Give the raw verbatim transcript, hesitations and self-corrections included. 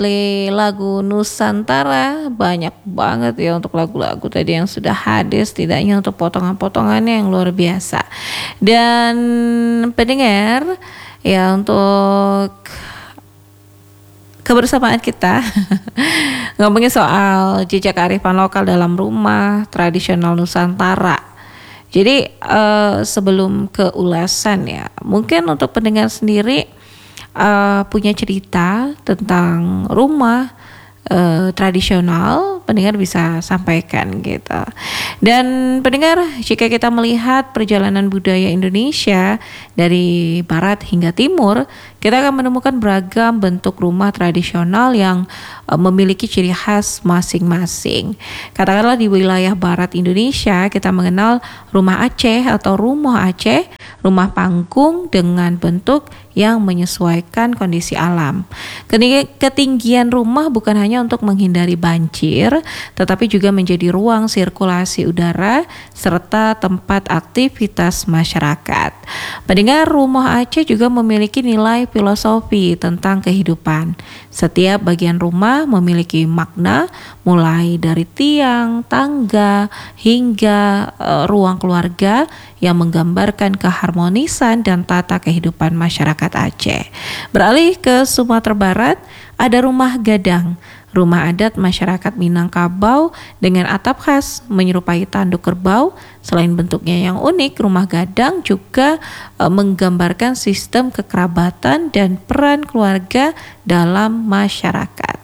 medley lagu Nusantara, banyak banget ya untuk lagu-lagu tadi yang sudah hadir, setidaknya untuk potongan-potongannya yang luar biasa. Dan pendengar, ya untuk kebersamaan kita ngomongin soal jejak kearifan lokal dalam rumah tradisional Nusantara. Jadi uh, sebelum ke ulasan ya, mungkin untuk pendengar sendiri uh, punya cerita tentang rumah uh, tradisional, pendengar bisa sampaikan gitu. Dan pendengar, jika kita melihat perjalanan budaya Indonesia dari barat hingga timur, kita akan menemukan beragam bentuk rumah tradisional yang uh, memiliki ciri khas masing-masing. Katakanlah di wilayah barat Indonesia, kita mengenal rumah Aceh atau rumah Aceh, rumah panggung dengan bentuk yang menyesuaikan kondisi alam. Ketinggian rumah bukan hanya untuk menghindari banjir, tetapi juga menjadi ruang sirkulasi udara serta tempat aktivitas masyarakat. Pendengar, rumah Aceh juga memiliki nilai filosofi tentang kehidupan. Setiap bagian rumah memiliki makna, mulai dari tiang, tangga, hingga uh, ruang keluarga yang menggambarkan keharmonisan dan tata kehidupan masyarakat Aceh. Beralih ke Sumatera Barat, ada rumah gadang, rumah adat masyarakat Minangkabau dengan atap khas menyerupai tanduk kerbau. Selain bentuknya yang unik, rumah gadang juga e, menggambarkan sistem kekerabatan dan peran keluarga dalam masyarakat.